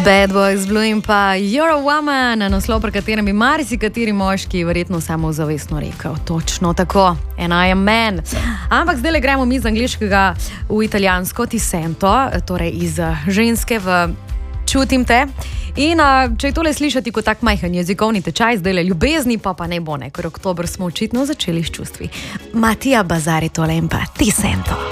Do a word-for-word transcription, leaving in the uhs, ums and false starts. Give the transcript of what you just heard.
Bad Boys Blue in pa You're a Woman, naslov, pri katerem bi marsikateri moški verjetno samozavestno rekel. Točno tako, and I am man. Ampak zdaj le gremo mi z angliškega v italijansko, ti sento, torej iz ženske v čutim te. In a, če je tole slišati kot tak majhen jezikovni tečaj, zdaj le ljubezni, pa pa ne bo, ne, ker oktober smo očitno začeli s čustvi. Matija Bazari tole in pa ti sento.